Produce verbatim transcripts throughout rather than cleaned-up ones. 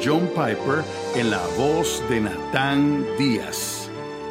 John Piper en la voz de Natán Díaz.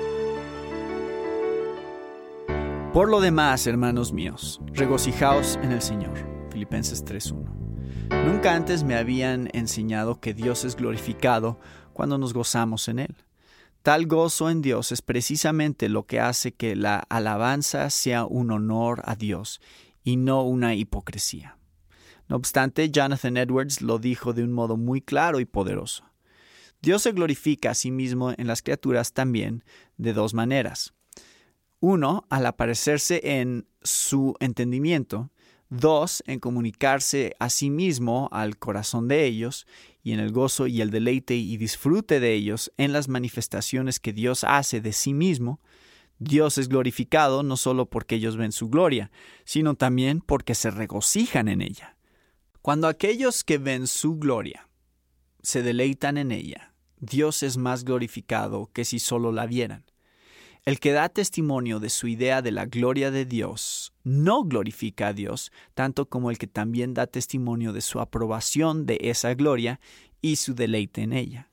Por lo demás, hermanos míos, regocijaos en el Señor. Filipenses tres uno. Nunca antes me habían enseñado que Dios es glorificado cuando nos gozamos en Él. Tal gozo en Dios es precisamente lo que hace que la alabanza sea un honor a Dios y no una hipocresía. No obstante, Jonathan Edwards lo dijo de un modo muy claro y poderoso. Dios se glorifica a sí mismo en las criaturas también de dos maneras. Uno, al aparecerse en su entendimiento. Dos, en comunicarse a sí mismo al corazón de ellos y en el gozo y el deleite y disfrute de ellos en las manifestaciones que Dios hace de sí mismo. Dios es glorificado no solo porque ellos ven su gloria, sino también porque se regocijan en ella. Cuando aquellos que ven su gloria se deleitan en ella, Dios es más glorificado que si solo la vieran. El que da testimonio de su idea de la gloria de Dios no glorifica a Dios, tanto como el que también da testimonio de su aprobación de esa gloria y su deleite en ella.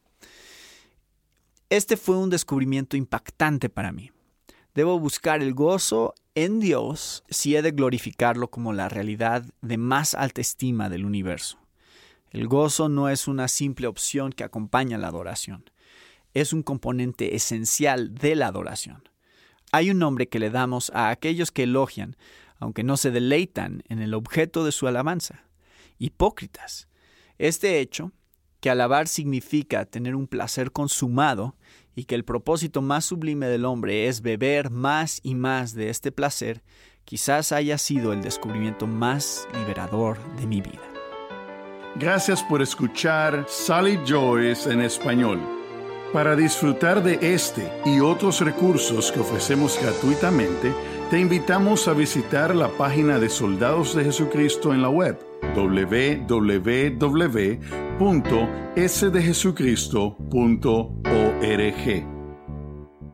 Este fue un descubrimiento impactante para mí. Debo buscar el gozo en Dios si he de glorificarlo como la realidad de más alta estima del universo. El gozo no es una simple opción que acompaña la adoración. Es un componente esencial de la adoración. Hay un nombre que le damos a aquellos que elogian, aunque no se deleitan en el objeto de su alabanza. Hipócritas. Este hecho, que alabar significa tener un placer consumado y que el propósito más sublime del hombre es beber más y más de este placer, quizás haya sido el descubrimiento más liberador de mi vida. Gracias por escuchar Sally Joyce en español. Para disfrutar de este y otros recursos que ofrecemos gratuitamente, te invitamos a visitar la página de Soldados de Jesucristo en la web doble u doble u doble u punto ese de jesucristo punto org.